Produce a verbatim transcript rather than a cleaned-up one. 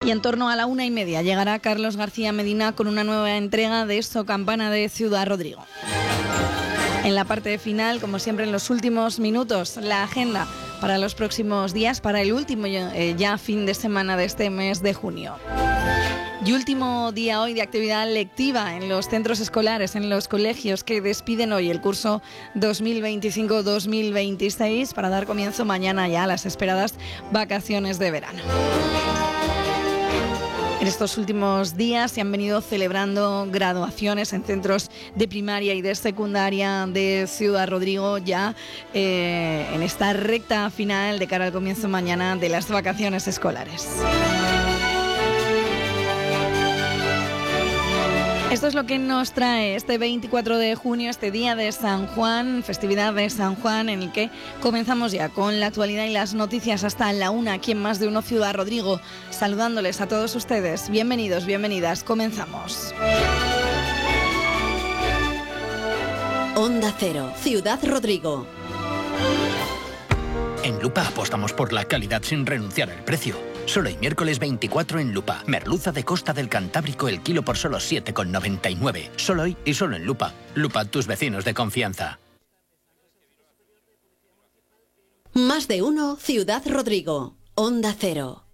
Y en torno a la una y media llegará Carlos García Medina con una nueva entrega de So Campana de Ciudad Rodrigo. En la parte final, como siempre en los últimos minutos, la agenda para los próximos días, para el último eh, ya fin de semana de este mes de junio. Y último día hoy de actividad lectiva en los centros escolares, en los colegios que despiden hoy el curso dos mil veinticinco dos mil veintiséis para dar comienzo mañana ya a las esperadas vacaciones de verano. En estos últimos días se han venido celebrando graduaciones en centros de primaria y de secundaria de Ciudad Rodrigo, ya eh, en esta recta final de cara al comienzo mañana de las vacaciones escolares. Esto es lo que nos trae este veinticuatro de junio, este día de San Juan, festividad de San Juan, en el que comenzamos ya con la actualidad y las noticias hasta la una, aquí en Más de Uno Ciudad Rodrigo, saludándoles a todos ustedes. Bienvenidos, bienvenidas, comenzamos. Onda Cero, Ciudad Rodrigo. En Lupa apostamos por la calidad sin renunciar al precio. Solo el miércoles veinticuatro en Lupa. Merluza de Costa del Cantábrico el kilo por solo siete con noventa y nueve. Solo hoy y solo en Lupa. Lupa, tus vecinos de confianza. Más de Uno Ciudad Rodrigo. Onda Cero.